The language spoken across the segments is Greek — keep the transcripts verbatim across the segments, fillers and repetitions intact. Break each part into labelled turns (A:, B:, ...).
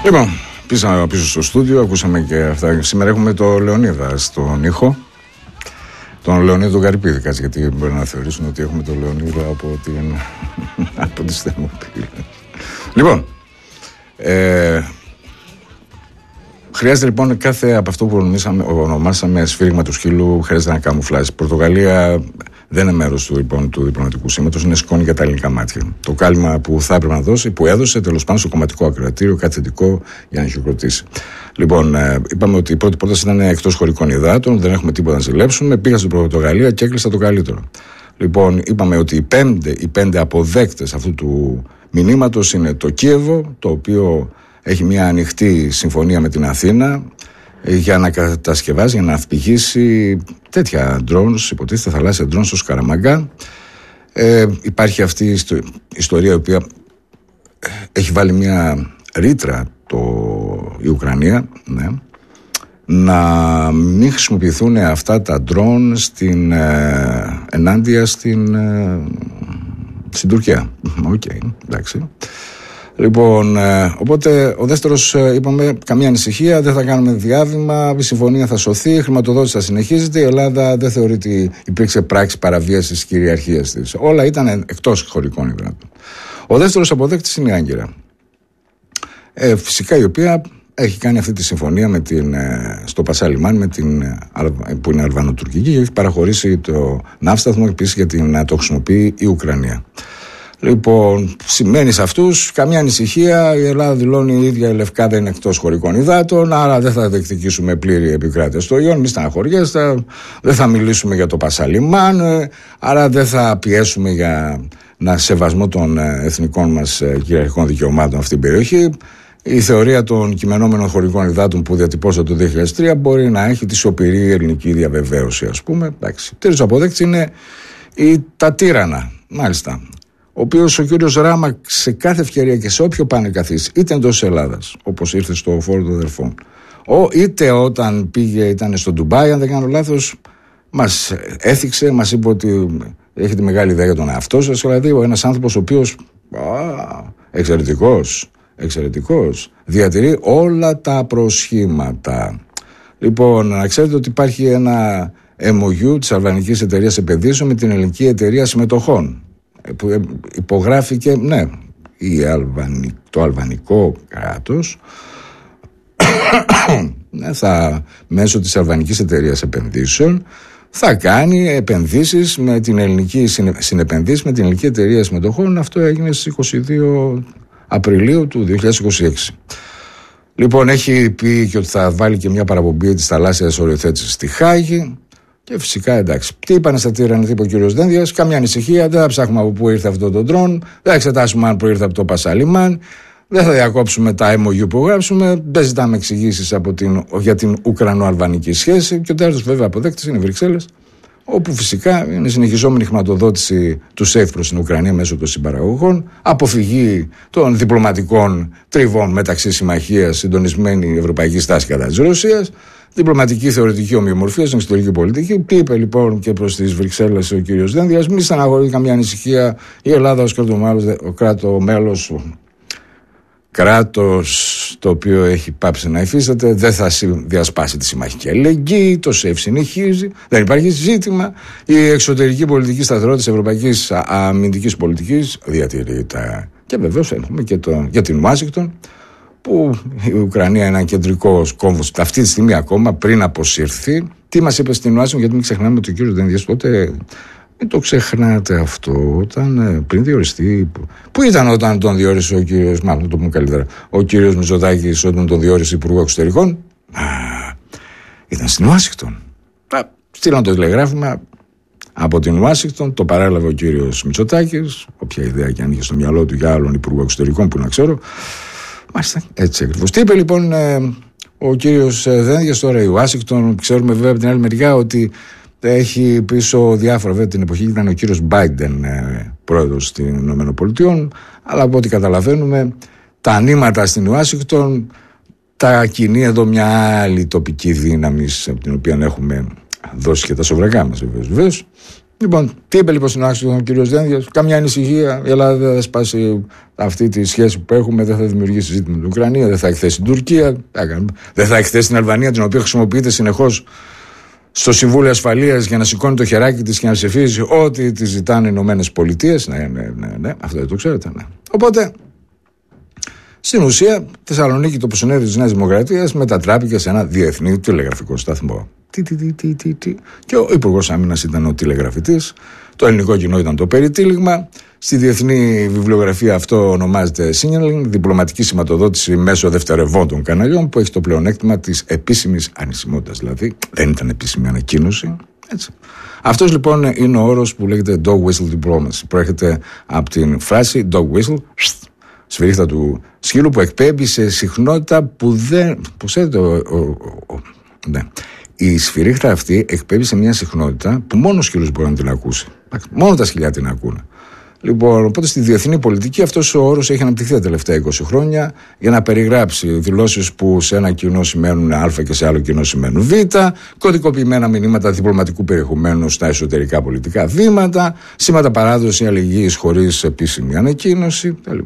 A: Λοιπόν, πίσω, πίσω στο στούντιο, ακούσαμε και αυτά. Σήμερα έχουμε το Λεωνίδα στον ήχο. Τον Λεωνίδα τον Καρυπίδη, κάτσε, γιατί μπορεί να θεωρήσουν ότι έχουμε τον Λεωνίδα από, την... από τις Θερμοπύλες. Λοιπόν, ε, χρειάζεται λοιπόν κάθε από αυτό που ονομάσαμε σφύριγμα του σκύλου, χρειάζεται να καμουφλάζει. Η Πορτογαλία δεν είναι μέρος του, λοιπόν, του διπλωματικού σήματος, είναι σκόνη για τα ελληνικά μάτια. Το κάλυμα που θα έπρεπε να δώσει, που έδωσε τέλος πάντων στο κομματικό ακροατήριο, κάτι θετικό για να χειροκροτήσει. Λοιπόν, ε, είπαμε ότι η πρώτη πρόταση ήταν εκτός χωρικών υδάτων, δεν έχουμε τίποτα να ζηλέψουμε. Πήγα στην Πορτογαλία και έκλεισα το καλύτερο. Λοιπόν, είπαμε ότι οι πέντε, οι πέντε αποδέκτες αυτού του μηνύματος είναι το Κίεβο, το οποίο έχει μια ανοιχτή συμφωνία με την Αθήνα για να κατασκευάσει, για να αυπηγήσει τέτοια drones, υποτίθεται θαλάσσια drones στο Σκαραμαγκά. Ε, υπάρχει αυτή η ιστορία η οποία έχει βάλει μια ρήτρα το, η Ουκρανία, ναι, να μην χρησιμοποιηθούν αυτά τα drone στην, ε, ενάντια στην, ε, στην Τουρκία. Οκ, okay, εντάξει. Λοιπόν, ε, οπότε ο δεύτερος, ε, είπαμε, καμία ανησυχία, δεν θα κάνουμε διάβημα, η συμφωνία θα σωθεί, η χρηματοδότηση θα συνεχίζεται, η Ελλάδα δεν θεωρεί ότι υπήρξε πράξη παραβίασης της κυριαρχίας της. Όλα ήταν εκτός χωρικών υδάτων. Ο δεύτερος αποδέκτης είναι η Άγκυρα. Ε, φυσικά η οποία έχει κάνει αυτή τη συμφωνία με την, ε, στο Πασά Λιμάν, με την, ε, που είναι αλβανοτουρκική, και έχει παραχωρήσει το ναύσταθμο επίσης για την, να το χρησιμοποιεί η Ουκρανία. Λοιπόν, σημαίνει σε αυτούς καμία ανησυχία. Η Ελλάδα δηλώνει η ίδια η Λευκάδα είναι εκτός χωρικών υδάτων, άρα δεν θα διεκδικήσουμε πλήρη επικράτεια στο Ιόν. Μη στεναχωριέστε, δεν θα μιλήσουμε για το Πασά Λιμάν, άρα δεν θα πιέσουμε για να σεβασμό των εθνικών μας κυριαρχικών δικαιωμάτων αυτή την περιοχή. Η θεωρία των κειμενόμενων χωρικών υδάτων που διατυπώσατε το δύο χιλιάδες τρία μπορεί να έχει τη σωπηρή ελληνική διαβεβαίωση, ας πούμε. Τέλος αποδέκτης είναι η, τα τύρανα, μάλιστα. Ο οποίος ο κύριος Ράμα σε κάθε ευκαιρία και σε όποιο πάνε καθίσει, είτε εντός της Ελλάδας, όπως ήρθε στο Φόρο των Αδελφών, είτε όταν πήγε, ήταν στο Ντουμπάι, αν δεν κάνω λάθος, μας έθιξε, μας είπε ότι έχετε μεγάλη ιδέα για τον εαυτό σας. Δηλαδή, ο ένας άνθρωπος ο οποίος α, εξαιρετικός, εξαιρετικός, διατηρεί όλα τα προσχήματα. Λοιπόν, να ξέρετε ότι υπάρχει ένα εμ ο γιου της Αλβανικής Εταιρείας Επενδύσεων με την Ελληνική Εταιρεία Συμμετοχών, που υπογράφηκε, ναι, η Αλβανι, το αλβανικό κράτος ναι, θα, μέσω της Αλβανικής Εταιρείας Επενδύσεων θα κάνει επενδύσεις με την ελληνική συνεπενδύσεις με την Ελληνική Εταιρεία Συμμετοχών. Αυτό έγινε στις είκοσι δύο Απριλίου του δύο χιλιάδες είκοσι έξι. Λοιπόν, έχει πει και ότι θα βάλει και μια παραπομπή της θαλάσσιας οριοθέτησης στη Χάγη. Και φυσικά, εντάξει, τι είπανε στα τύρανα, είπε ο κύριος Δένδιας, καμιά ανησυχία, δεν θα ψάχνουμε από πού ήρθε αυτό το ντρόν, δεν θα εξετάσουμε αν προήρθε από το Πασά Λιμάν, δεν θα διακόψουμε τα εμ ο γιου που γράψουμε, δεν ζητάμε εξηγήσεις από την, για την Ουκρανο-αλβανική σχέση. Και ο τέλος βέβαια αποδέκτης είναι οι Βρυξέλλες, όπου φυσικά είναι συνεχιζόμενη χρηματοδότηση του ΣΕΙΦ προς την Ουκρανία μέσω των συμπαραγωγών, αποφυγή των διπλωματικών τριβών μεταξύ συμμαχίας, συντονισμένη ευρωπαϊκή στάση κατά της Ρωσίας, διπλωματική θεωρητική ομοιομορφία στην εξωτερική πολιτική. Τι είπε λοιπόν και προς τις Βρυξέλλες ο κύριος Δένδιας, μη στεναχωρεί καμία ανησυχία, η Ελλάδα ως κράτο μέλος, κράτος το οποίο έχει πάψει να υφίσταται, δεν θα διασπάσει τη συμμαχική αλληλεγγύη, το ΣΕΙΦ συνεχίζει, δεν υπάρχει ζήτημα. Η εξωτερική πολιτική σταθερότητα της ευρωπαϊκής αμυντικής πολιτικής διατηρείται. Και βεβαίως έχουμε και το, για την Ουάσιγκτον, που η Ουκρανία είναι ένα κεντρικό κόμβος αυτή τη στιγμή ακόμα, πριν αποσύρθει. Τι μας είπε στην Ουάσιγκτον, γιατί μην ξεχνάμε ότι ο κύριος Δένδιας τότε, μην το ξεχνάτε αυτό, όταν πριν διοριστεί. Πού ήταν όταν τον διόρισε ο κύριος, μάλλον το πούμε καλύτερα, ο κύριος Μητσοτάκης, όταν τον διόρισε υπουργό εξωτερικών? Α, ήταν στην Ουάσιγκτον. Στείλαν το τηλεγράφημα από την Ουάσιγκτον, το παρέλαβε ο κύριος Μητσοτάκης, όποια ιδέα και αν είχε στο μυαλό του για άλλον υπουργό εξωτερικών που να ξέρω. Μάλιστα, έτσι ακριβώς. Τι είπε λοιπόν ε, ο κύριος Δένδιας? Τώρα η Ουάσιγκτον, ξέρουμε βέβαια από την άλλη μεριά ότι έχει πίσω διάφορα, βέβαια την εποχή ήταν ο κύριος Μπάιντεν ε, πρόεδρος των ΗΠΑ, αλλά από ό,τι καταλαβαίνουμε τα νήματα στην Ουάσιγκτον τα κινεί εδώ μια άλλη τοπική δύναμη από την οποία έχουμε δώσει και τα σοβρακά μας, βεβαίως. Λοιπόν, τι είπε λοιπόν στην άξιο ο κ. Δένδιας? Καμιά ανησυχία. Η Ελλάδα δεν θα σπάσει αυτή τη σχέση που έχουμε, δεν θα δημιουργήσει ζήτημα με την Ουκρανία, δεν θα εκθέσει την Τουρκία, δεν θα εκθέσει την Αλβανία, την οποία χρησιμοποιείται συνεχώς στο Συμβούλιο Ασφαλείας για να σηκώνει το χεράκι της και να ψηφίζει ό,τι τη ζητάνε οι Ηνωμένες Πολιτείες. Ναι, ναι, ναι, ναι, αυτό δεν το ξέρετε. Ναι. Οπότε, στην ουσία, Θεσσαλονίκη, το συνέδριο της Νέας Δημοκρατίας μετατράπηκε σε ένα διεθνή τηλεγραφικό σταθμό. Τι, τι, τι, τι, τι, τι. Και ο Υπουργός Άμυνας ήταν ο τηλεγραφητής. Το ελληνικό κοινό ήταν το περιτύλιγμα. Στη διεθνή βιβλιογραφία αυτό ονομάζεται signaling, διπλωματική σηματοδότηση μέσω δευτερευόντων καναλιών, που έχει το πλεονέκτημα της επίσημης ανησιμότητας. Δηλαδή, δεν ήταν επίσημη ανακοίνωση. Έτσι. Αυτός λοιπόν είναι ο όρος που λέγεται dog whistle diplomacy. Προέρχεται από την φράση dog whistle, σφυρίχτα του σκύλου, που εκπέμπει σε συχνότητα που δεν. Πώς ξέρετε, ο, ο, ο, ο, ναι. Η σφυρίχτα αυτή εκπέμπει σε μια συχνότητα που μόνο ο σκύλος μπορεί να την ακούσει. Μόνο τα σκυλιά την ακούνε. Λοιπόν, οπότε στη διεθνή πολιτική αυτός ο όρος έχει αναπτυχθεί τα τελευταία είκοσι χρόνια για να περιγράψει δηλώσεις που σε ένα κοινό σημαίνουν Α και σε άλλο κοινό σημαίνουν Β, κωδικοποιημένα μηνύματα διπλωματικού περιεχομένου στα εσωτερικά πολιτικά βήματα, σήματα παράδοση αλληλεγγύης χωρίς επίσημη ανακοίνωση κτλ.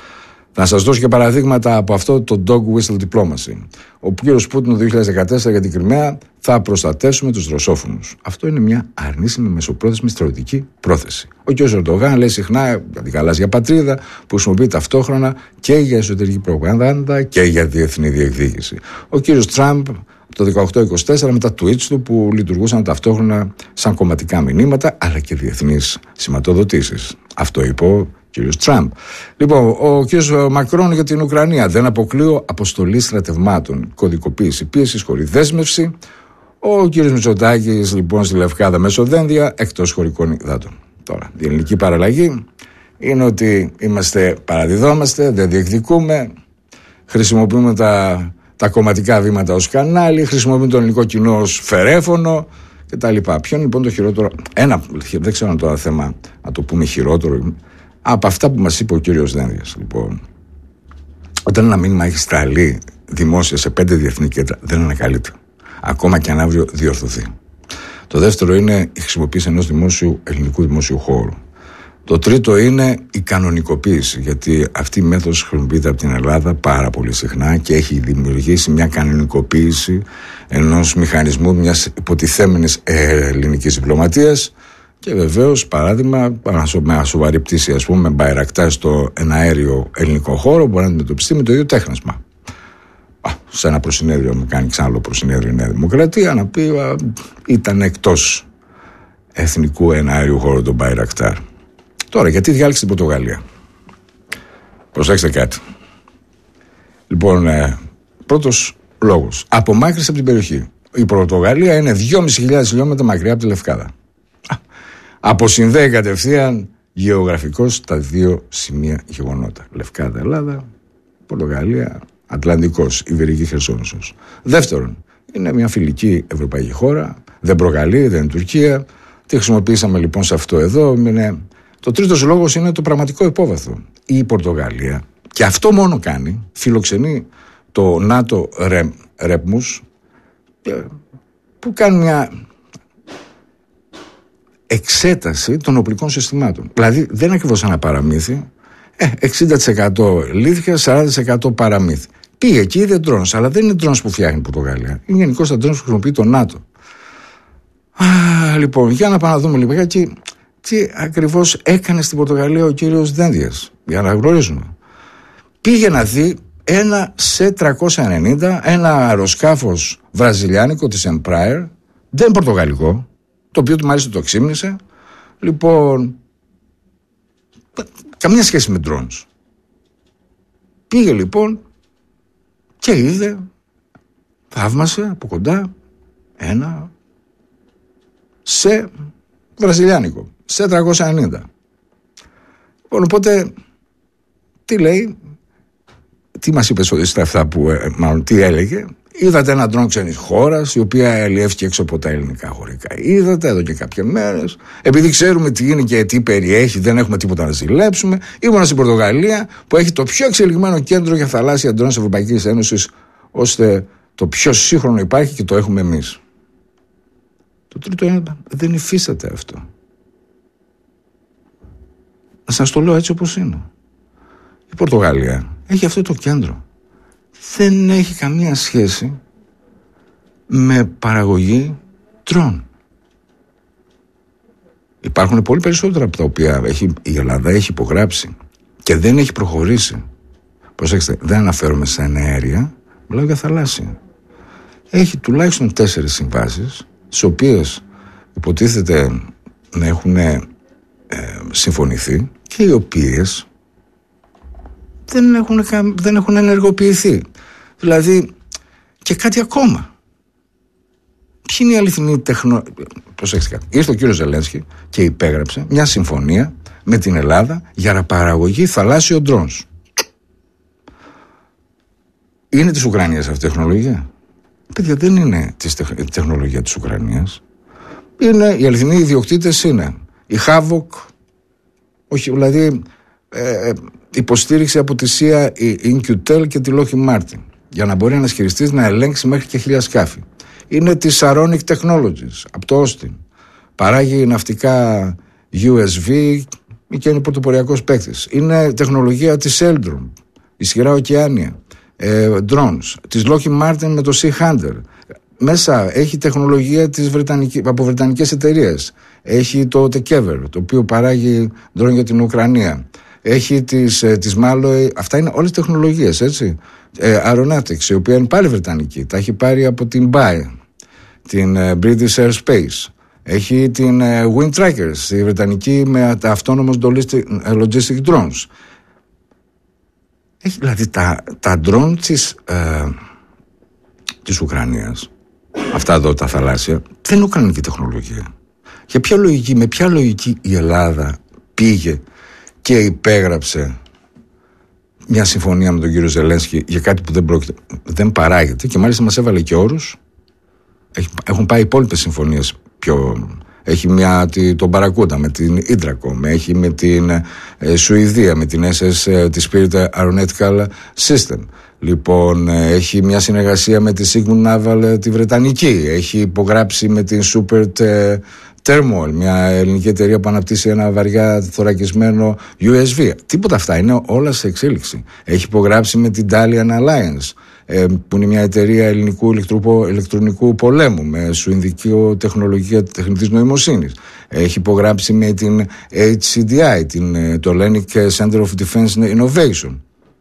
A: Να σας δώσω και παραδείγματα από αυτό το dog whistle diplomacy. Ο κύριος Πούτιν το δύο χιλιάδες δεκατέσσερα για την Κριμαία θα προστατεύσουμε τους ρωσόφωνους. Αυτό είναι μια αρνήσιμη μεσοπρόθεσμη στρατιωτική πρόθεση. Ο κύριος Ερντογάν λέει συχνά για την γαλάζια πατρίδα, που χρησιμοποιεί ταυτόχρονα και για εσωτερική προπαγάνδα και για διεθνή διεκδίκηση. Ο κύριος Τραμπ το δεκαοκτώ είκοσι τέσσερα με τα tweets του που λειτουργούσαν ταυτόχρονα σαν κομματικά μηνύματα αλλά και διεθνείς σηματοδοτήσεις. Αυτό είπε ο κύριος Τραμπ. Λοιπόν, ο κύριος Μακρόν για την Ουκρανία: δεν αποκλείω αποστολή στρατευμάτων, κωδικοποίηση πίεσης χωρίς δέσμευση. Ο κύριος Μητσοτάκης λοιπόν στη Λευκάδα μέσω Δένδια εκτός χωρικών υδάτων. Τώρα, η ελληνική παραλλαγή είναι ότι είμαστε, παραδιδόμαστε, δεν διεκδικούμε, χρησιμοποιούμε τα, τα κομματικά βήματα ως κανάλι, χρησιμοποιούμε το ελληνικό κοινό ως φερέφωνο κτλ. Ποιο είναι λοιπόν το χειρότερο? Ένα, δεν ξέρω αν το θέμα να το πούμε χειρότερο από αυτά που μας είπε ο κύριος Δένδιας. Λοιπόν, όταν ένα μήνυμα έχει σταλεί δημόσια σε πέντε διεθνή κέντρα, δεν ανακαλείται. Ακόμα και αν αύριο διορθωθεί. Το δεύτερο είναι η χρησιμοποίηση ενός δημόσιου, ελληνικού δημόσιου χώρου. Το τρίτο είναι η κανονικοποίηση, γιατί αυτή η μέθοδος χρησιμοποιείται από την Ελλάδα πάρα πολύ συχνά και έχει δημιουργήσει μια κανονικοποίηση ενός μηχανισμού μιας υποτιθέμενης ελληνικής διπλωματίας. Και βεβαίως, παράδειγμα, με σοβαρή πτήση, ας πούμε, με μπαϊρακτάρ στο εναέριο ελληνικό χώρο, μπορεί να αντιμετωπιστεί με το ίδιο τέχνασμα. Α, σε ένα προσυνέδριο, με κάνει ξανά άλλο προσυνέδριο η Νέα Δημοκρατία, να πει α, ήταν εκτός εθνικού εναέριου χώρου τον μπαϊρακτάρ. Τώρα, γιατί διάλεξε την Πορτογαλία? Προσέξτε κάτι. Λοιπόν, ε, πρώτος λόγος. Απομάκρυνση από την περιοχή. Η Πορτογαλία είναι δυόμισι χιλιάδες χιλιόμετρα μακριά από τη Λευκάδα. Αποσυνδέει κατευθείαν γεωγραφικώς τα δύο σημεία γεγονότα. Λευκάδα, Ελλάδα, Πορτογαλία, Ατλαντικός, Ιβηρική Χερσόνησος. Δεύτερον, είναι μια φιλική ευρωπαϊκή χώρα, δεν προκαλεί, δεν είναι Τουρκία. Τι χρησιμοποιήσαμε λοιπόν σε αυτό εδώ? Είναι... Το τρίτος λόγος είναι το πραγματικό υπόβαθρο. Η Πορτογαλία, και αυτό μόνο κάνει, φιλοξενεί το ΝΑΤΟ Ρέπμους, που κάνει μια εξέταση των οπλικών συστημάτων. Δηλαδή δεν είναι ακριβώς ένα παραμύθι, ε, εξήντα τοις εκατό αλήθεια, σαράντα τοις εκατό παραμύθι. Πήγε εκεί, είδε ντρόνς, αλλά δεν είναι ντρόνς που φτιάχνει η Πορτογαλία. Είναι γενικώς τα ντρόνς που χρησιμοποιεί το ΝΑΤΟ. Α, λοιπόν, για να πάμε να δούμε λίγο τι, τι ακριβώς έκανε στην Πορτογαλία ο κύριος Δένδιας, για να γνωρίζουμε. Πήγε να δει ένα σι τριακόσια ενενήντα, ένα αεροσκάφος βραζιλιάνικο της Embraer, δεν πορτογαλικό, το οποίο του μάλιστα το ξύμνησε. Λοιπόν, καμία σχέση με drones. Πήγε λοιπόν και είδε, θαύμασε από κοντά ένα σε βραζιλιάνικο, σε τριακόσια ενενήντα. Λοιπόν, οπότε τι λέει, τι μας είπε στα αυτά που, μάλλον τι έλεγε? Είδατε ένα ντρόν ξένης χώρας, η οποία αλλιεύτηκε έξω από τα ελληνικά χωρικά. Είδατε εδώ και κάποιες μέρες. Επειδή ξέρουμε τι είναι και τι περιέχει, δεν έχουμε τίποτα να ζηλέψουμε. Ήμουν στην Πορτογαλία, που έχει το πιο εξελιγμένο κέντρο για θαλάσσια ντρόν της Ευρωπαϊκής Ένωσης, ώστε το πιο σύγχρονο υπάρχει και το έχουμε εμείς. Το τρίτο είναι, δεν υφίσταται αυτό. Να σας το λέω έτσι όπως είναι. Η Πορτογαλία έχει αυτό το κέντρο. Δεν έχει καμία σχέση με παραγωγή τρών. Υπάρχουν πολύ περισσότερα από τα οποία έχει, η Ελλάδα έχει υπογράψει και δεν έχει προχωρήσει. Προσέξτε, δεν αναφέρομαι σε αέρια, μιλάω για θαλάσσια. Έχει τουλάχιστον τέσσερις συμβάσεις, τις οποίες υποτίθεται να έχουν ε, συμφωνηθεί και οι οποίες δεν έχουν, δεν έχουν ενεργοποιηθεί. Δηλαδή, και κάτι ακόμα. Ποιοι είναι οι αληθινοί τεχνο... Προσέξτε κάτι. Ήρθε ο κύριος Ζελένσκι και υπέγραψε μια συμφωνία με την Ελλάδα για παραγωγή θαλάσσιων drones. Είναι της Ουκρανίας αυτή η τεχνολογία? Παιδιά, δεν είναι της τεχ... η τεχνολογία της Ουκρανίας. Είναι, οι αληθινοί ιδιοκτήτες είναι η Havoc, όχι, δηλαδή ε, υποστήριξη από τη ΣΥΑ, η Incutel και τη Lockheed Martin, για να μπορεί ένας χειριστής να ελέγξει μέχρι και χίλια σκάφη. Είναι της Saronic Technologies από το Austin. Παράγει ναυτικά γιου ες βι και είναι πρωτοποριακός παίκτης. Είναι τεχνολογία της Eldrum, ισχυρά ωκεάνια, ε, drones, της Lockheed Martin με το Sea Hunter. Μέσα έχει τεχνολογία της Βρετανική, από βρετανικές εταιρείες. Έχει το Tekever, το οποίο παράγει drone για την Ουκρανία. Έχει τις, τις Malloy, αυτά είναι όλες τεχνολογίες, έτσι. Ε, Aeronautics, η οποία είναι πάλι βρετανική, τα έχει πάρει από την μπάι, την uh, British Airspace. Έχει την uh, Wind Trackers, η βρετανική με τα αυτόνομος logistic drones. Έχει δηλαδή τα, τα drone της, uh, της Ουκρανίας, αυτά εδώ τα θαλάσσια, δεν είναι ουκρανική τεχνολογία. Για ποια λογική, με ποια λογική η Ελλάδα πήγε και υπέγραψε μια συμφωνία με τον κύριο Ζελένσκι για κάτι που δεν, πρόκειται, δεν παράγεται, και μάλιστα μας έβαλε και όρους. Έχουν πάει υπόλοιπες συμφωνίες πιο... Έχει μια, τον Παρακούτα με την Ίντρακομ, έχει με την ε, Σουηδία, με την ες ες, ε, τη Spirit Aeronautical System. Λοιπόν, ε, έχει μια συνεργασία με τη Sigmund Naval, ε, τη Βρετανική. Έχει υπογράψει με την Super ε, Thermal, μια ελληνική εταιρεία που αναπτύσσει ένα βαριά θωρακισμένο γιου ες βι. Τίποτα αυτά, είναι όλα σε εξέλιξη. Έχει υπογράψει με την Dalian Alliance, που είναι μια εταιρεία ελληνικού ηλεκτρονικού πολέμου με σουηδική τεχνολογία τεχνητής νοημοσύνης. Έχει υπογράψει με την έιτς σι ντι άι, την, το Hellenic Center of Defense Innovation.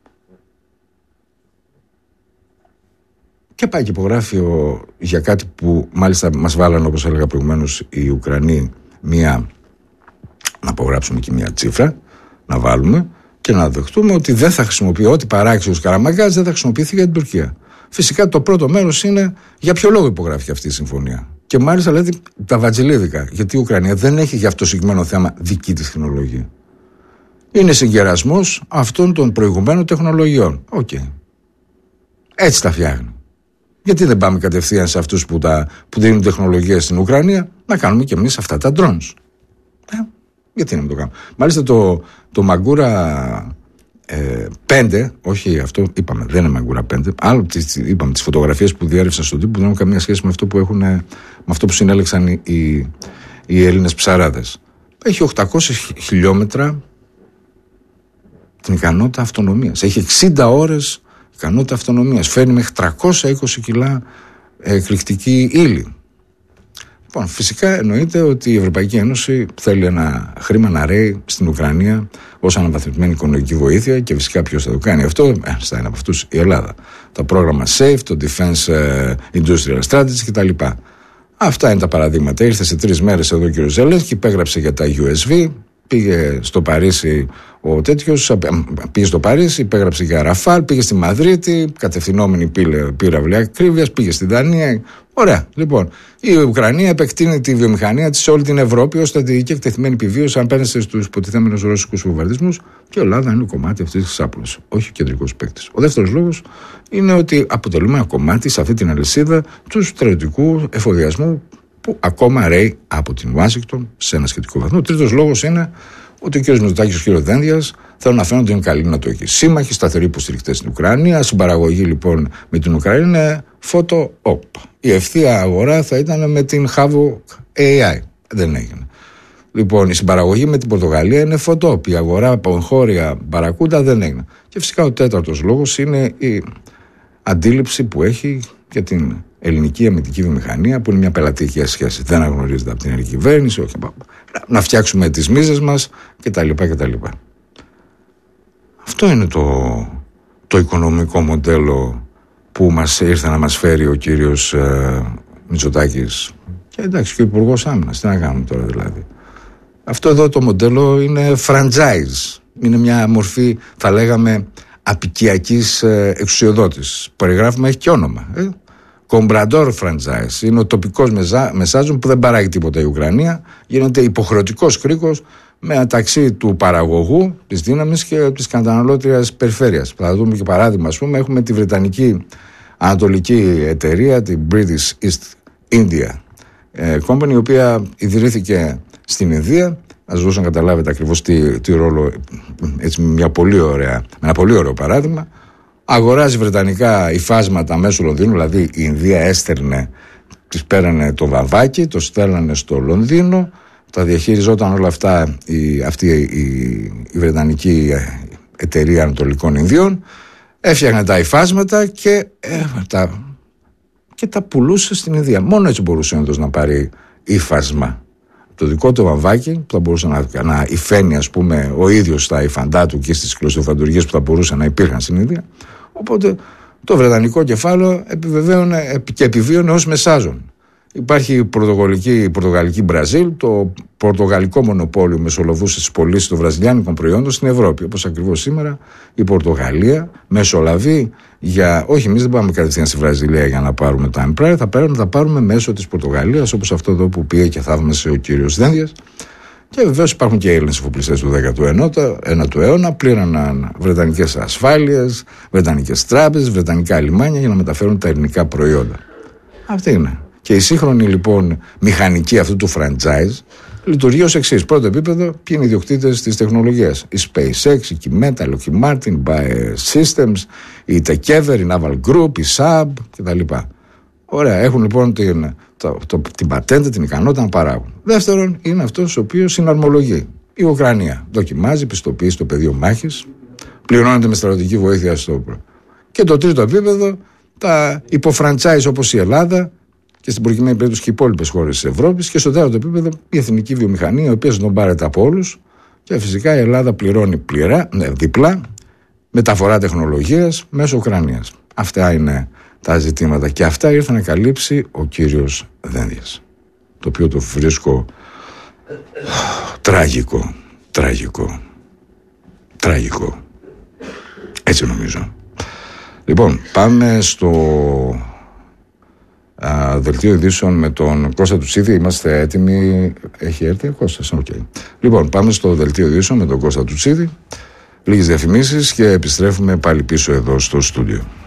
A: Και πάει και υπογράφει ο, για κάτι που μάλιστα μας βάλανε, όπως έλεγα προηγουμένως, οι Ουκρανοί, μια, να υπογράψουμε και μια τσίφρα, να βάλουμε και να δεχτούμε ότι δεν θα χρησιμοποιεί ό,τι παράξει ο Καραμαγκάς, δεν θα χρησιμοποιηθεί για την Τουρκία. Φυσικά το πρώτο μέρος είναι για ποιο λόγο υπογράφηκε αυτή η συμφωνία. Και μάλιστα λέτε τα βατζιλίδικα, γιατί η Ουκρανία δεν έχει για αυτό το συγκεκριμένο θέμα δική της τεχνολογία. Είναι συγκερασμός αυτών των προηγουμένων τεχνολογιών. Οκ. Okay. Έτσι τα φτιάχνει. Γιατί δεν πάμε κατευθείαν σε αυτούς που, τα, που δίνουν τεχνολογία στην Ουκρανία, να κάνουμε και εμείς αυτά τα drones. Ε, γιατί να μην το κάνουμε. Μάλιστα το, το Μαγκούρα ε, πέντε, όχι αυτό είπαμε, δεν είναι Μαγκούρα πέντε, άλλο τις, είπαμε τις φωτογραφίες που διέρευσαν στον τύπο που δεν έχουν καμία σχέση με αυτό που, έχουν, με αυτό που συνέλεξαν οι, οι, οι Έλληνες ψαράδες. Έχει οκτακόσια χιλιόμετρα την ικανότητα αυτονομίας. Έχει εξήντα ώρες ικανότητα αυτονομίας. Φέρνει μέχρι τριακόσια είκοσι κιλά εκρηκτική ύλη. Λοιπόν, φυσικά εννοείται ότι η Ευρωπαϊκή Ένωση θέλει ένα χρήμα να ρέει στην Ουκρανία ως αναβαθμισμένη οικονομική βοήθεια, και φυσικά ποιος θα το κάνει αυτό? Ε, θα είναι από αυτούς η Ελλάδα. Το πρόγραμμα SAFE, το Defense Industrial Strategy κτλ. Αυτά είναι τα παραδείγματα. Ήρθε σε τρεις μέρες εδώ ο κ. Ζελένσκι, υπέγραψε για τα γιου ες βι, πήγε στο Παρίσι ο τέτοιος, πήγε στο Παρίσι, υπέγραψε για Ραφάλ, πήγε στη Μαδρίτη, κατευθυνόμενη πύραυλη ακρίβειας, πήγε στη Δανία. Ωραία. Λοιπόν, η Ουκρανία επεκτείνει τη βιομηχανία της σε όλη την Ευρώπη ως στρατηγική εκτεθειμένη επιβίωση απέναντι στους υποτιθέμενους ρωσικούς βομβαρδισμούς, και η Ελλάδα είναι κομμάτι αυτής της άπλωσης, όχι ο κεντρικός παίκτης. Ο δεύτερος λόγος είναι ότι αποτελούμε ένα κομμάτι σε αυτή την αλυσίδα του στρατιωτικού εφοδιασμού που ακόμα ρέει από την Ουάσιγκτον σε ένα σχετικό βαθμό. Ο τρίτος λόγος είναι ότι ο κ. Μητσοτάκης και ο κ. Δένδιας θέλουν να φαίνονται είναι καλοί να το έχει. Σύμμαχοι, σταθεροί υποστηρικτές στην Ουκρανία. Συμπαραγωγή λοιπόν με την Ουκρανία είναι photo op. Η ευθεία αγορά θα ήταν με την Havoc έι άι. Δεν έγινε. Λοιπόν, η συμπαραγωγή με την Πορτογαλία είναι φωτό. Η αγορά από εγχώρια μπαρακούντα δεν έγινε. Και φυσικά ο τέταρτος λόγος είναι η αντίληψη που έχει για την ελληνική αμυντική βιομηχανία, που είναι μια πελατειακή σχέση. Δεν αναγνωρίζεται από την ελληνική κυβέρνηση, όχι, να φτιάξουμε τις μίζες μας κτλ. κτλ. Αυτό είναι το, το οικονομικό μοντέλο που μας ήρθε να μας φέρει ο κύριος ε, Μητσοτάκης. Και εντάξει, και ο Υπουργός Άμυνας. Τι να κάνουμε τώρα δηλαδή. Αυτό εδώ το μοντέλο είναι franchise. Είναι μια μορφή, θα λέγαμε, απικιακής ε, εξουσιοδότησης. Περιγράφουμε, έχει και όνομα. Ε. Κομπραντόρ franchise. Είναι ο τοπικός μεσάζων που δεν παράγει τίποτα η Ουκρανία. Γίνεται υποχρεωτικός κρίκος μεταξύ του παραγωγού της δύναμης και της καταναλώτριας περιφέρειας. Θα δούμε και παράδειγμα, ας πούμε, έχουμε τη βρετανική ανατολική εταιρεία, την British East India Company, η οποία ιδρύθηκε στην Ινδία. Ας δώσω να καταλάβετε ακριβώς τι, τι ρόλο, έτσι, μια πολύ ωραία, με ένα πολύ ωραίο παράδειγμα. Αγοράζει βρετανικά υφάσματα μέσω Λονδίνου, δηλαδή η Ινδία έστερνε, τις πέρανε το βαμβάκι, το στέλνανε στο Λονδίνο, τα διαχειριζόταν όλα αυτά η, αυτή η, η βρετανική εταιρεία Ανατολικών Ινδίων, έφτιαχνε τα υφάσματα και, ε, τα, και τα πουλούσε στην Ινδία. Μόνο έτσι μπορούσε όντως να πάρει υφάσμα. Το δικό του βαμβάκι που θα μπορούσε να, να υφαίνει, ας πούμε, ο ίδιος στα υφαντά του και στις κλωστοφαντουργίες που θα μπορούσαν να υπήρχαν στην Ινδία. Οπότε το βρετανικό κεφάλαιο επιβεβαίωνε και επιβίωνε ως μεσάζων. Υπάρχει η πορτογαλική, η πορτογαλική Μπραζίλ, το πορτογαλικό μονοπόλιο μεσολαβούσε στις πωλήσεις των βραζιλιάνικων προϊόντων στην Ευρώπη. Όπως ακριβώς σήμερα η Πορτογαλία μεσολαβεί για. Όχι, εμείς δεν πάμε κατευθείαν στη Βραζιλία για να πάρουμε τα Empire, θα πάρουμε, θα πάρουμε μέσω της Πορτογαλίας, όπως αυτό εδώ που πήγε και θαύμασε ο κύριος Δένδιας. Και βεβαίως υπάρχουν και Έλληνες εφοπλιστές του δέκατου ένατου αιώνα, πλήρωναν βρετανικές ασφάλειες, βρετανικές τράπεζες, βρετανικά λιμάνια για να μεταφέρουν τα ελληνικά προϊόντα. Αυτή είναι. Και η σύγχρονη λοιπόν μηχανική αυτού του franchise λειτουργεί ως εξής. Πρώτο επίπεδο, ποιοι είναι οι ιδιοκτήτες της τεχνολογίας. Η SpaceX, η Kymeta, η Lockheed Martin, η Bayer Systems, η Tekever, η Naval Group, η Saab κτλ. Ωραία, έχουν λοιπόν την, το, το, την πατέντα, την ικανότητα να παράγουν. Δεύτερον, είναι αυτός ο οποίος συναρμολογεί. Η Ουκρανία δοκιμάζει, πιστοποιεί στο πεδίο μάχης, πληρώνεται με στρατιωτική βοήθεια στο. Και το τρίτο επίπεδο, τα υποφραντσάιζ όπως η Ελλάδα και στην προκειμένη περίπτωση και οι υπόλοιπες χώρες της Ευρώπης. Και στο τέταρτο επίπεδο, η εθνική βιομηχανία, η οποία συντομπάρεται από όλους. Και φυσικά η Ελλάδα πληρώνει πληρά, ναι, διπλά μεταφορά τεχνολογίας μέσω Ουκρανίας. Αυτά είναι τα ζητήματα και αυτά ήρθε να καλύψει ο κύριος Δένδιας, το οποίο το βρίσκω τραγικό, τραγικό, τραγικό. Έτσι νομίζω. Λοιπόν, πάμε στο α, δελτίο ειδήσεων με τον Κώστα Τουτσίδη. Είμαστε έτοιμοι. Έχει έρθει ο Κώστας, οκ. Okay. Λοιπόν, πάμε στο δελτίο ειδήσεων με τον Κώστα Τουτσίδη. Λίγες διαφημίσεις και επιστρέφουμε πάλι πίσω εδώ στο στούντιο.